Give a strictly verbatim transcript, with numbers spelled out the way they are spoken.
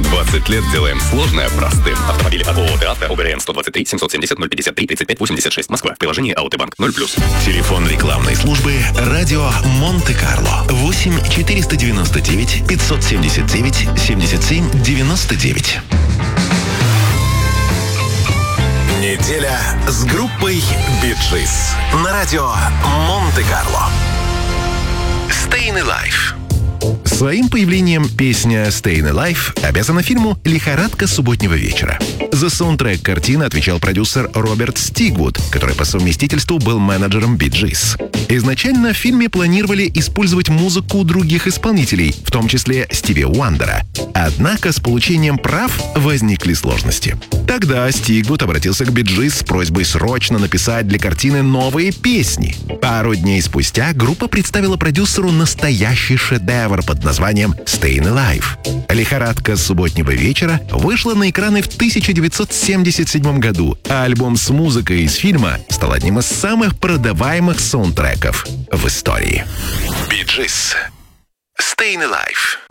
двадцать лет делаем сложное простым. Автомобили от ООО «Театр», ОГРН сто двадцать три семьсот семьдесят ноль пятьдесят три тридцать пять восемьдесят шесть, Москва. Приложение «Аутобанк» ноль плюс. Телефон рекламной службы «Радио Монте-Карло» восемь четыреста девяносто девять пятьсот семьдесят девять семьдесят семь девяносто девять. Неделя с группой «Биджис» на радио Монте-Карло. Stayin' Alive. Своим появлением песня «Stayin' Alive» обязана фильму «Лихорадка субботнего вечера». За саундтрек картины отвечал продюсер Роберт Стигвуд, который по совместительству был менеджером Bee Gees. Изначально в фильме планировали использовать музыку других исполнителей, в том числе Стиви Уандера. Однако с получением прав возникли сложности. Тогда Стигвуд обратился к Bee Gees с просьбой срочно написать для картины новые песни. Пару дней спустя группа представила продюсеру настоящий шедевр под названием «Stayin' Alive». «Лихорадка субботнего вечера» вышла на экраны в тысяча девятьсот семьдесят седьмом году, а альбом с музыкой из фильма стал одним из самых продаваемых саундтреков в истории. Bee Gees. «Stayin' Alive».